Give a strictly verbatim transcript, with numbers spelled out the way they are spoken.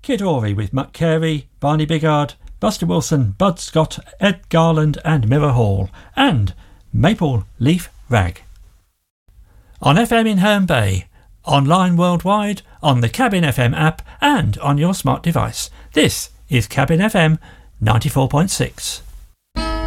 Kid Ory with Mutt Carey, Barney Biggard, Buster Wilson, Bud Scott, Ed Garland and Mirror Hall, and Maple Leaf Rag. On F M in Herne Bay, online worldwide, on the Cabin F M app and on your smart device. This is Cabin F M ninety-four point six.